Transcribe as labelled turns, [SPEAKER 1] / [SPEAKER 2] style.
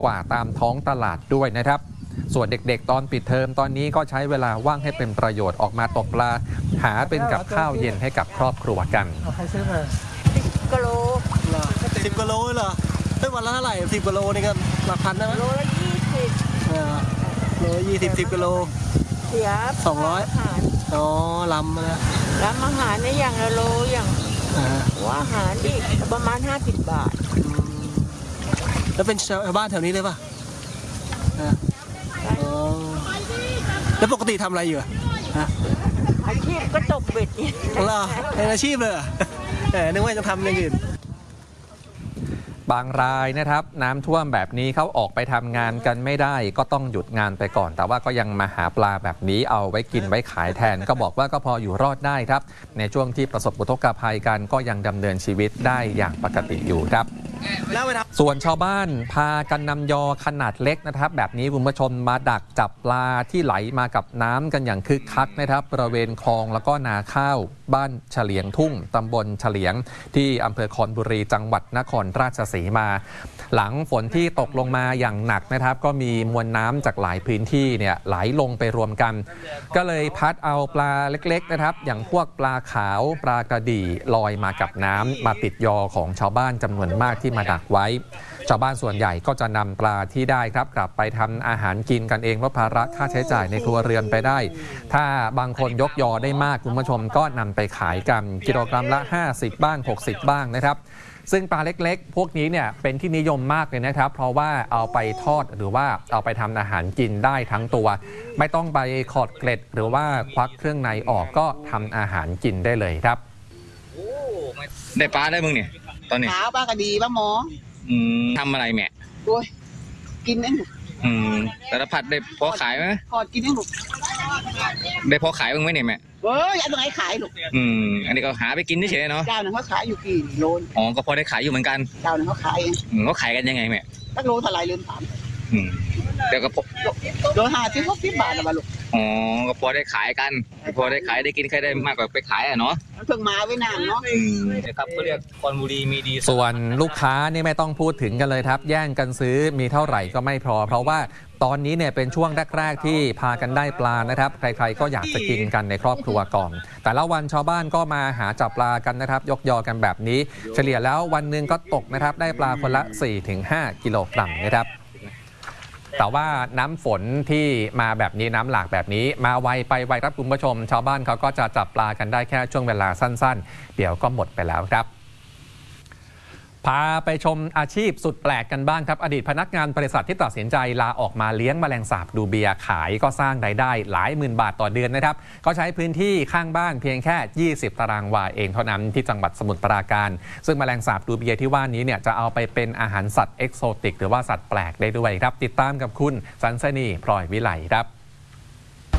[SPEAKER 1] กว่าตามท้องตลาดด้วยนะครับส่วนเด็กๆตอนปิดเทอมตอนนี้ก็ใช้เวลาว่างให้เป็นประโยชน์ออกมาตกปลาหาเป็นกับข้าวเย็นให้กับครอบครัวกัน
[SPEAKER 2] ใครซื้อมา
[SPEAKER 3] 10 กิโล
[SPEAKER 2] เหรอ10 กิโลเหรอได้วันละเท่าไหร่10 กิโลนี่ก็หลักพันได้ไหม
[SPEAKER 3] โลละ20
[SPEAKER 2] โลละ20 10 กิโล
[SPEAKER 3] เสีย
[SPEAKER 2] 200อ๋อลำนะ
[SPEAKER 3] ลำอาหารเนี่ยอย่างละโลอย่างว่าอาหารอีกประมาณ50 บาท
[SPEAKER 2] แล้วเป็นชาวบ้านแถวนี้เลยป่ะแล้วปกติทำอะไรอยู่
[SPEAKER 3] อาชีพก็ตกเบ็ด
[SPEAKER 2] เหรอเป็นอาชีพเลยนึกว่าจะทำอย่างอื่น
[SPEAKER 1] บางรายนะครับน้ำท่วมแบบนี้เขาออกไปทำงานกันไม่ได้ก็ต้องหยุดงานไปก่อนแต่ว่าก็ยังมาหาปลาแบบนี้เอาไว้กินไว้ขายแทนก็บอกว่าก็พออยู่รอดได้ครับในช่วงที่ประสบอุทกภัยกันก็ยังดำเนินชีวิตได้อย่างปกติอยู่ครับส่วนชาวบ้านพากันนำยอขนาดเล็กนะครับแบบนี้คุณผู้ชมมาดักจับปลาที่ไหลมากับน้ำกันอย่างคึกคักนะครับบริเวณคลองแล้วก็นาข้าวบ้านเฉลียงทุ่งตำบลเฉลียงที่อำเภอคอนบุรีจังหวัดนครราชสีมาหลังฝนที่ตกลงมาอย่างหนักนะครับก็มีมวลน้ำจากหลายพื้นที่เนี่ยไหลลงไปรวมกันก็เลยพัดเอาปลาเล็กๆนะครับอย่างพวกปลาขาวปลากระดี่ลอยมากับน้ำมาติดยอของชาวบ้านจำนวนมากที่มาดักไว้ชาวบ้านส่วนใหญ่ก็จะนำปลาที่ได้ครับกลับไปทำอาหารกินกันเองเพราะภาระค่าใช้จ่ายในครัวเรือนไปได้ถ้าบางคนยกยอได้มากคุณผู้ชมก็นำไปขายกันกิโลกรัมละ50บ้าง60บ้างนะครับซึ่งปลาเล็กๆพวกนี้เนี่ยเป็นที่นิยมมากเลยนะครับเพราะว่าเอาไปทอดหรือว่าเอาไปทำอาหารกินได้ทั้งตัวไม่ต้องไปขอดเกล็ดหรือว่าควักเครื่องในออกก็ทำอาหารกินได้เลยครับ
[SPEAKER 4] ได้ปลาได้มึงเนี่ยตอนนี้
[SPEAKER 5] ขาวปลากระดีปลาหมอ
[SPEAKER 4] ทำอะไรแม่
[SPEAKER 5] โอ้ยกินเอง
[SPEAKER 4] แต่ละผัดได้พอขายไหม
[SPEAKER 5] พอกินเองลูก
[SPEAKER 4] ได้พอขายบ้างไหมเนี่ยแม่
[SPEAKER 5] เว้ยอันไหนขายลูก
[SPEAKER 4] อันนี้ก็หาไปกินเฉยๆเนาะ
[SPEAKER 5] เจ้าหนึ่งเขาขายอยู่กี่โล
[SPEAKER 4] อ๋อก็พอได้ขายอยู่เหมือนกัน
[SPEAKER 5] เจ้าหนึ่งเขาขายเอง
[SPEAKER 4] เขาขายกันยังไงแม่
[SPEAKER 5] ตั้งโลเท่าไรลืมถาม
[SPEAKER 4] เดี๋ยวก็
[SPEAKER 5] โล50-60 บาทนะลูก
[SPEAKER 4] อ๋อก็พอได้ขายกันพอได้ขายได้กินใครได้มากกว่าไปขายอ่ะเนาะ
[SPEAKER 5] เพิ่งมาไว้นานเนาะ
[SPEAKER 4] นะครับเขาเรียกคอนบุรีมีดี
[SPEAKER 1] ส่วนลูกค้านี่ไม่ต้องพูดถึงกันเลยครับแย่งกันซื้อมีเท่าไหร่ก็ไม่พอเพราะว่าตอนนี้เนี่ยเป็นช่วงแรกๆที่พากันได้ปลานะครับใครๆก็อยากจะกินกันในครอบครัวก่อนแต่ละวันชาวบ้านก็มาหาจับปลากันนะครับยกยอกันแบบนี้เฉลี่ยแล้ววันหนึ่งก็ตกนะครับได้ปลาคนละ 4-5 กิโลกรัมนะครับแต่ว่าน้ำฝนที่มาแบบนี้น้ำหลากแบบนี้มาไวไปไวครับคุณผู้ชมชาวบ้านเขาก็จะจับปลากันได้แค่ช่วงเวลาสั้นๆเดี๋ยวก็หมดไปแล้วครับพาไปชมอาชีพสุดแปลกกันบ้างครับอดีตพนักงานบริษัทที่ตัดสินใจลาออกมาเลี้ยงแมลงสาบดูเบียขายก็สร้างรายได้หลายหมื่นบาทต่อเดือนนะครับก็ใช้พื้นที่ข้างบ้านเพียงแค่20ตารางวาเองเท่านั้นที่จังหวัดสมุทรปราการซึ่งแมลงสาบดูเบียที่ว่านี้เนี่ยจะเอาไปเป็นอาหารสัตว์เอกโซติกหรือว่าสัตว์แปลกได้ด้วยครับติดตามกับคุณสันสนีพลอยวิไลครับ